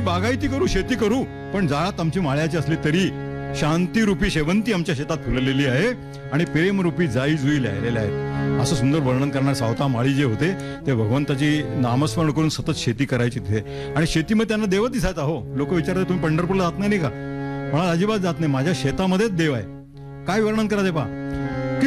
बागायती करू, शेती करू, पण जाळात आमची माळ्याची असली तरी शांतीरूपी शेवंती आमच्या शेतात फुललेली आहे आणि प्रेमरूपी जाई जुई लहलेल्या आहेत. असं सुंदर वर्णन करणारे सावता माळी जे होते ते भगवंताची नामस्मरण करून सतत शेती करायची तिथे. आणि शेतीमध्ये त्यांना देव दिसायचा. हो, लोक विचारतात तुम्ही पंढरपूरला जात नाही का? मला अजिबात जात नाही, माझ्या शेतामध्येच देव आहे. काय वर्णन करा ते पहा.